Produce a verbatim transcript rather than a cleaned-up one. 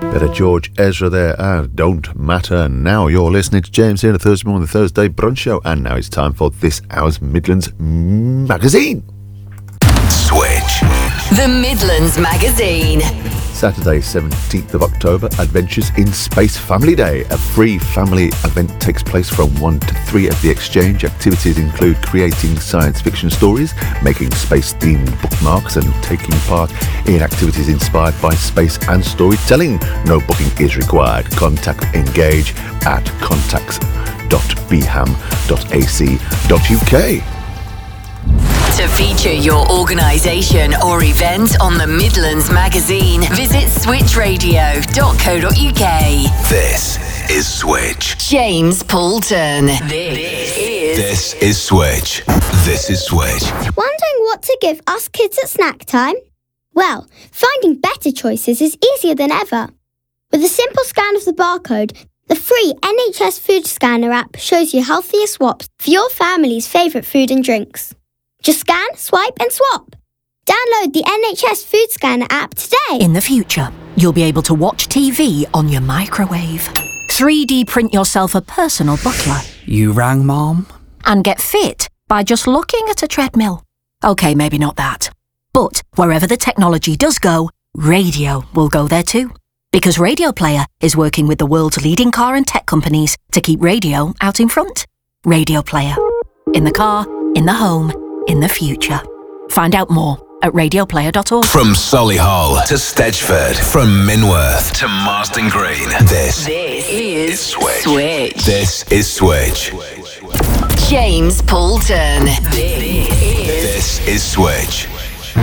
Bit of George Ezra there, and Don't Matter. Now you're listening to James here on a Thursday morning, the Thursday brunch show, and now it's time for this hour's Midlands Magazine. Switch. The Midlands Magazine. Saturday, seventeenth of October, Adventures in Space Family Day. A free family event takes place from one to three at the Exchange. Activities include creating science fiction stories, making space-themed bookmarks, and taking part in activities inspired by space and storytelling. No booking is required. Contact Engage at contacts dot b ham dot a c dot u k. To feature your organisation or event on the Midlands Magazine, visit switch radio dot co dot u k. This is Switch. James Poulton. This is... This is Switch. This is Switch. Wondering what to give us kids at snack time? Well, finding better choices is easier than ever. With a simple scan of the barcode, the free N H S Food Scanner app shows you healthier swaps for your family's favourite food and drinks. Just scan, swipe and swap. Download the N H S Food Scanner app today. In the future, you'll be able to watch T V on your microwave, three D print yourself a personal butler. You rang, Mom? And get fit by just looking at a treadmill. OK, maybe not that. But wherever the technology does go, radio will go there too. Because Radio Player is working with the world's leading car and tech companies to keep radio out in front. Radio Player. In the car, in the home, in the future. Find out more at radio player dot org. From Solihull to Stedgeford, from Minworth to Marston Green, this, This is, is Switch. Switch. This is Switch. James Poulton. This is... This is Switch.